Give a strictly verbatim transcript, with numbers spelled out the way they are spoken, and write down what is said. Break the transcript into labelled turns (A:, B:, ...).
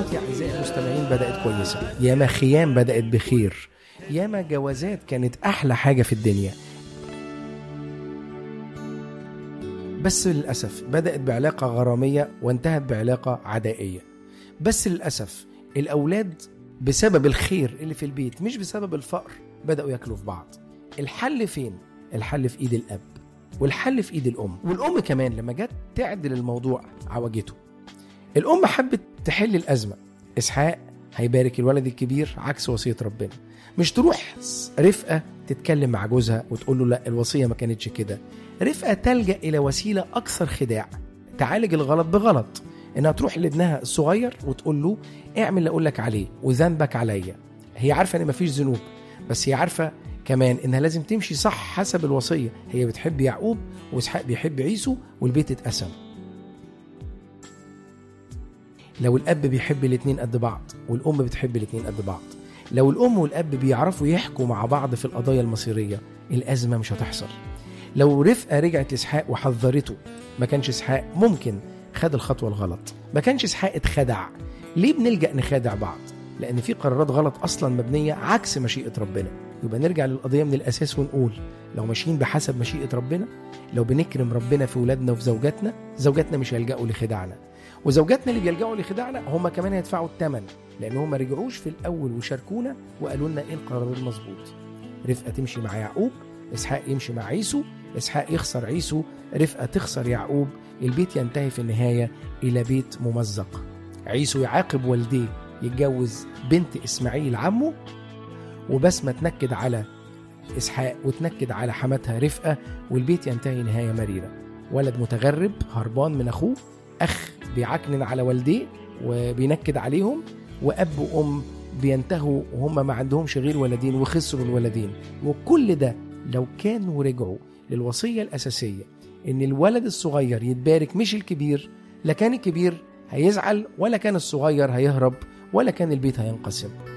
A: علاقات يا أعزائي المستمعين بدأت كويسة، ياما خيام بدأت بخير، ياما جوازات كانت أحلى حاجة في الدنيا، بس للأسف بدأت بعلاقة غرامية وانتهت بعلاقة عدائية. بس للأسف الأولاد بسبب الخير اللي في البيت مش بسبب الفقر بدأوا ياكلوا في بعض. الحل فين؟ الحل في إيد الأب، والحل في إيد الأم، والأم كمان لما جت تعدل الموضوع عوجته. الأم حبت تحل الأزمة. إسحاق هيبارك الولد الكبير عكس وصية ربنا، مش تروح رفقة تتكلم مع جوزها وتقول له لا الوصية ما كانتش كده. رفقة تلجأ إلى وسيلة أكثر خداع تعالج الغلط بغلط، إنها تروح لابنها الصغير وتقول له اعمل اللي أقول لك عليه وذنبك عليا. هي عارفة إن مفيش ذنوب، بس هي عارفة كمان إنها لازم تمشي صح حسب الوصية. هي بتحب يعقوب وإسحاق بيحب عيسو والبيت اتقسم. لو الأب بيحب الاتنين قد بعض والأم بتحب الاتنين قد بعض، لو الأم والأب بيعرفوا يحكوا مع بعض في القضايا المصيرية، الأزمة مش هتحصل. لو رفقة رجعت لإسحاق وحذرته، ما كانش إسحاق ممكن خد الخطوة الغلط، ما كانش إسحاق اتخدع. ليه بنلجأ نخادع بعض؟ لأن في قرارات غلط أصلا مبنية عكس مشيئة ربنا. يبقى نرجع للقضية من الأساس ونقول لو ماشيين بحسب مشيئة ربنا، لو بنكرم ربنا في ولادنا وفي زوجاتنا، زوجاتنا مش هيلجأوا لخداعنا، وزوجاتنا اللي بيلجأوا لخداعنا هم كمان هيدفعوا الثمن، لأن هم رجعوش في الأول وشاركونا وقالوا لنا إيه القرار المظبوط. رفقة تمشي مع يعقوب، إسحاق يمشي مع عيسو، إسحاق يخسر عيسو، رفقة تخسر يعقوب، البيت ينتهي في النهاية إلى بيت ممزق. عيسو يعاقب والديه يتجوز بنت إسماعيل عمه، وبسمة تنكد على إسحاق وتنكد على حماتها رفقة، والبيت ينتهي نهاية مريرة. ولد متغرب هربان من أخوه، أخ بيعكنن على والديه وبينكد عليهم، وأب وأم بينتهوا وهم ما عندهمش غير ولدين وخسروا الولدين. وكل ده لو كانوا رجعوا للوصية الأساسية إن الولد الصغير يتبارك مش الكبير، لا كان الكبير هيزعل ولا كان الصغير هيهرب ولا كان البيت هينقسم.